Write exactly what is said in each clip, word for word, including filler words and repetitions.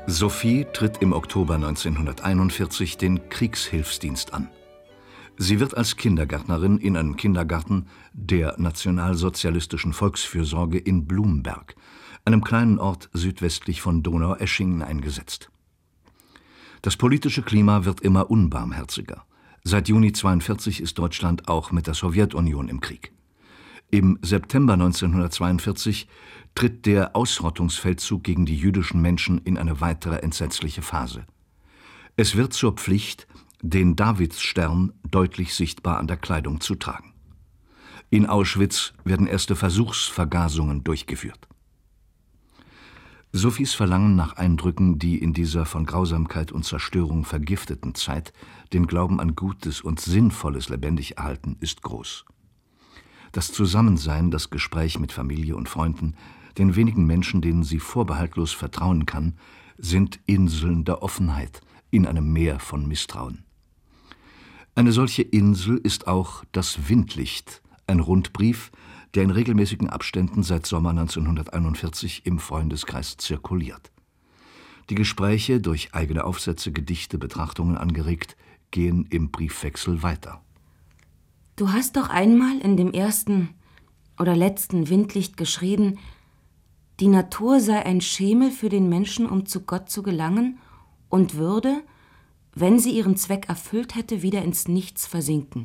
Sophie tritt im Oktober neunzehnhunderteinundvierzig den Kriegshilfsdienst an. Sie wird als Kindergärtnerin in einem Kindergarten der Nationalsozialistischen Volksfürsorge in Blumberg, einem kleinen Ort südwestlich von Donaueschingen, eingesetzt. Das politische Klima wird immer unbarmherziger. Seit Juni neunzehnhundertzweiundvierzig ist Deutschland auch mit der Sowjetunion im Krieg. Im September neunzehnhundertzweiundvierzig tritt der Ausrottungsfeldzug gegen die jüdischen Menschen in eine weitere entsetzliche Phase. Es wird zur Pflicht, den Davidsstern deutlich sichtbar an der Kleidung zu tragen. In Auschwitz werden erste Versuchsvergasungen durchgeführt. Sophies Verlangen nach Eindrücken, die in dieser von Grausamkeit und Zerstörung vergifteten Zeit den Glauben an Gutes und Sinnvolles lebendig erhalten, ist groß. Das Zusammensein, das Gespräch mit Familie und Freunden, den wenigen Menschen, denen sie vorbehaltlos vertrauen kann, sind Inseln der Offenheit in einem Meer von Misstrauen. Eine solche Insel ist auch das Windlicht, ein Rundbrief, der in regelmäßigen Abständen seit Sommer neunzehnhunderteinundvierzig im Freundeskreis zirkuliert. Die Gespräche, durch eigene Aufsätze, Gedichte, Betrachtungen angeregt, gehen im Briefwechsel weiter. Du hast doch einmal in dem ersten oder letzten Windlicht geschrieben, die Natur sei ein Schemel für den Menschen, um zu Gott zu gelangen, und würde, wenn sie ihren Zweck erfüllt hätte, wieder ins Nichts versinken.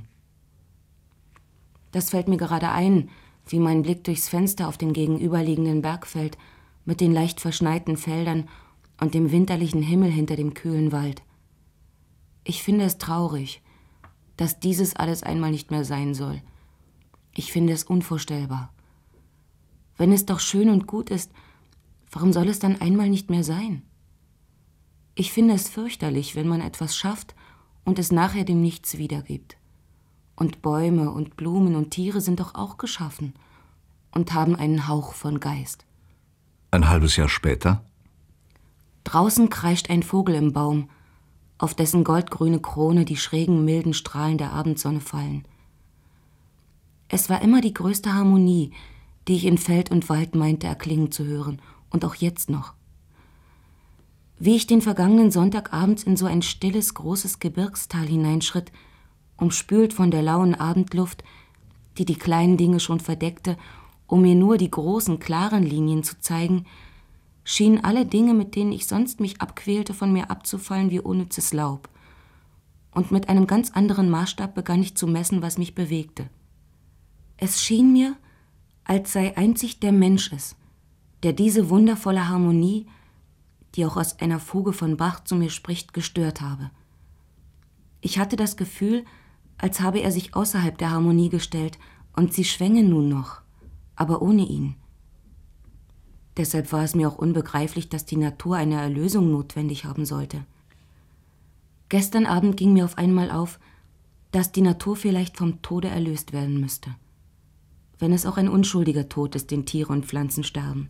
Das fällt mir gerade ein, wie mein Blick durchs Fenster auf den gegenüberliegenden Berg fällt, mit den leicht verschneiten Feldern und dem winterlichen Himmel hinter dem kühlen Wald. Ich finde es traurig, dass dieses alles einmal nicht mehr sein soll. Ich finde es unvorstellbar. Wenn es doch schön und gut ist, warum soll es dann einmal nicht mehr sein? Ich finde es fürchterlich, wenn man etwas schafft und es nachher dem Nichts wiedergibt. Und Bäume und Blumen und Tiere sind doch auch geschaffen und haben einen Hauch von Geist. Ein halbes Jahr später? Draußen kreischt ein Vogel im Baum, auf dessen goldgrüne Krone die schrägen, milden Strahlen der Abendsonne fallen. Es war immer die größte Harmonie, die ich in Feld und Wald meinte erklingen zu hören, und auch jetzt noch. Wie ich den vergangenen Sonntag abends in so ein stilles, großes Gebirgstal hineinschritt, umspült von der lauen Abendluft, die die kleinen Dinge schon verdeckte, um mir nur die großen, klaren Linien zu zeigen, schienen alle Dinge, mit denen ich sonst mich abquälte, von mir abzufallen wie unnützes Laub. Und mit einem ganz anderen Maßstab begann ich zu messen, was mich bewegte. Es schien mir, als sei einzig der Mensch es, der diese wundervolle Harmonie, die auch aus einer Fuge von Bach zu mir spricht, gestört habe. Ich hatte das Gefühl, als habe er sich außerhalb der Harmonie gestellt und sie schwänge nun noch, aber ohne ihn. Deshalb war es mir auch unbegreiflich, dass die Natur eine Erlösung notwendig haben sollte. Gestern Abend ging mir auf einmal auf, dass die Natur vielleicht vom Tode erlöst werden müsste. Wenn es auch ein unschuldiger Tod ist, den Tiere und Pflanzen sterben.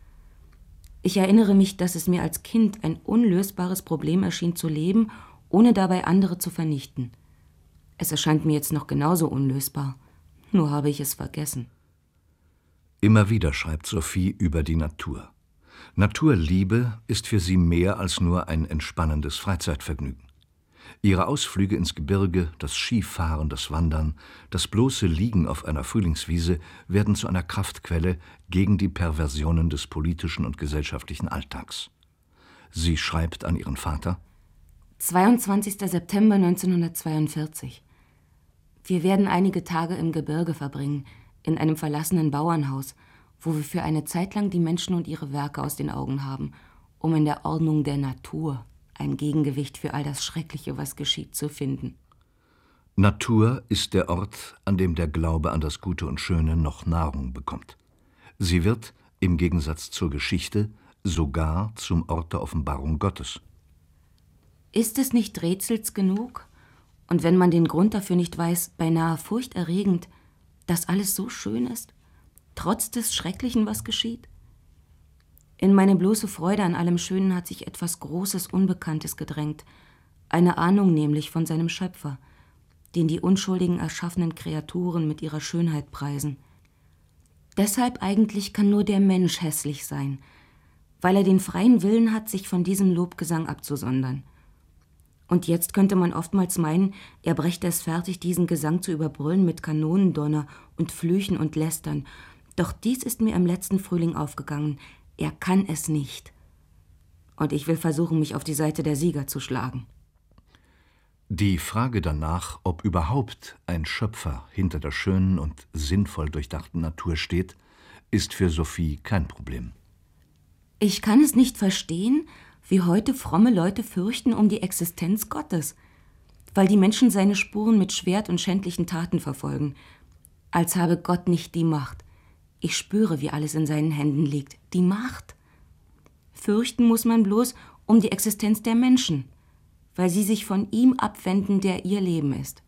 Ich erinnere mich, dass es mir als Kind ein unlösbares Problem erschien zu leben, ohne dabei andere zu vernichten. Es erscheint mir jetzt noch genauso unlösbar, nur habe ich es vergessen. Immer wieder schreibt Sophie über die Natur. Naturliebe ist für sie mehr als nur ein entspannendes Freizeitvergnügen. Ihre Ausflüge ins Gebirge, das Skifahren, das Wandern, das bloße Liegen auf einer Frühlingswiese werden zu einer Kraftquelle gegen die Perversionen des politischen und gesellschaftlichen Alltags. Sie schreibt an ihren Vater: zweiundzwanzigster September neunzehnhundertzweiundvierzig. Wir werden einige Tage im Gebirge verbringen, in einem verlassenen Bauernhaus, wo wir für eine Zeit lang die Menschen und ihre Werke aus den Augen haben, um in der Ordnung der Natur ein Gegengewicht für all das Schreckliche, was geschieht, zu finden. Natur ist der Ort, an dem der Glaube an das Gute und Schöne noch Nahrung bekommt. Sie wird, im Gegensatz zur Geschichte, sogar zum Ort der Offenbarung Gottes. Ist es nicht rätsels genug, und wenn man den Grund dafür nicht weiß, beinahe furchterregend, dass alles so schön ist, trotz des Schrecklichen, was geschieht? In meine bloße Freude an allem Schönen hat sich etwas Großes, Unbekanntes gedrängt, eine Ahnung nämlich von seinem Schöpfer, den die unschuldigen erschaffenen Kreaturen mit ihrer Schönheit preisen. Deshalb eigentlich kann nur der Mensch hässlich sein, weil er den freien Willen hat, sich von diesem Lobgesang abzusondern. Und jetzt könnte man oftmals meinen, er brächte es fertig, diesen Gesang zu überbrüllen mit Kanonendonner und Flüchen und Lästern. Doch dies ist mir im letzten Frühling aufgegangen. Er kann es nicht. Und ich will versuchen, mich auf die Seite der Sieger zu schlagen. Die Frage danach, ob überhaupt ein Schöpfer hinter der schönen und sinnvoll durchdachten Natur steht, ist für Sophie kein Problem. Ich kann es nicht verstehen, wie heute fromme Leute fürchten um die Existenz Gottes, weil die Menschen seine Spuren mit Schwert und schändlichen Taten verfolgen, als habe Gott nicht die Macht. Ich spüre, wie alles in seinen Händen liegt, die Macht. Fürchten muss man bloß um die Existenz der Menschen, weil sie sich von ihm abwenden, der ihr Leben ist.